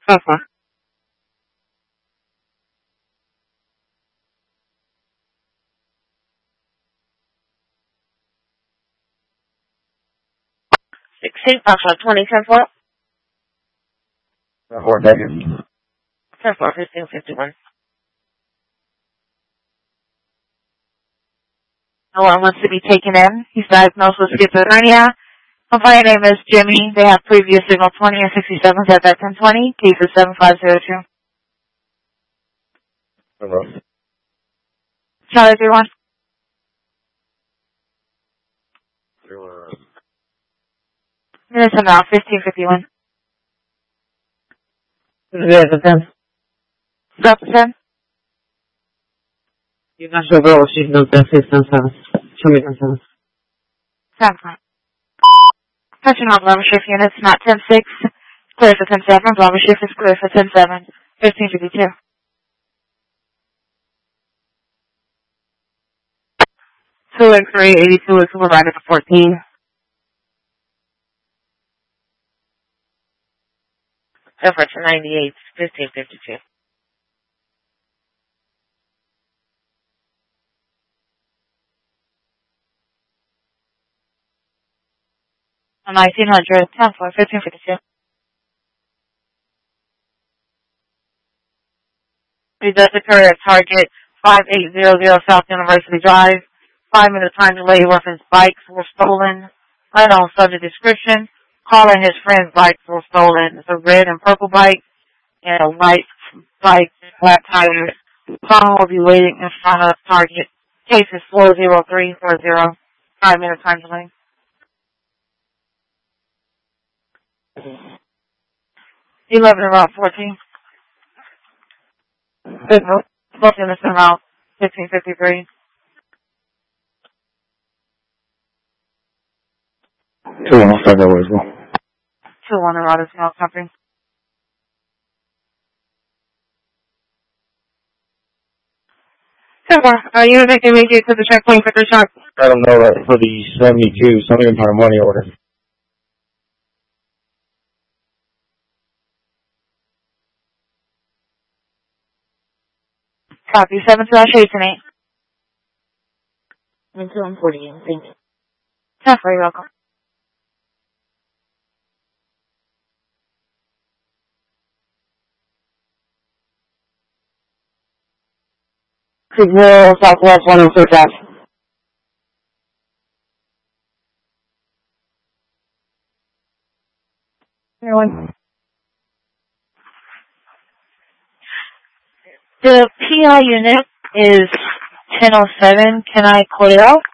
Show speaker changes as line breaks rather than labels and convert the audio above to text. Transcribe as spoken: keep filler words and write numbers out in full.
Uh-huh. sixteen, Foxtrot twenty, ten four.
Four seconds.
ten four, fifteen fifty-one. No one wants to be taken in. He's diagnosed with schizophrenia. Complaint name is Jimmy. They have previous signal twenty and sixty-sevens at that ten twenty. Case is seven five zero two.
Hello.
Charlie three one.
Three one.
Minutes and now, fifteen fifty-one.
Yeah, the ten.
Stop the ten.
You're not sure, bro. She's not ten six ten seven. Show me ten seven.
ten five. Touching on Bravo Shift units, not ten six. Clear for ten seven. Bravo Shift is clear for ten seven. fifteen fifty-two.
two and three, eighty-two is provided for fourteen.
Effort for ninety-eight, fifteen fifty-two. nineteen hundred, ten four, fifteen fifty-two. It does occur at target five eight zero zero South University Drive. Five minute time delay reference bikes were stolen. Unknown subject description. Caller and his friend's bikes were stolen. It's a red and purple bike and a white bike, flat tires. Caller will be waiting in front of target. Case is four zero three four zero. Five minute time delay. eleven around fourteen. Both in the around fifteen fifty-three.
Two one five that way as well.
Two one around as well, company. Silver, are you making me get to the checkpoint for the shot?
I don't know that for the seventy-two, something about money order.
Copy, seven slash eight and eight.
Until I'm forty, thank you.
That's very welcome.
Signal Southwest one oh six F.
Everyone. The P I unit is ten oh seven. Can I quote it out?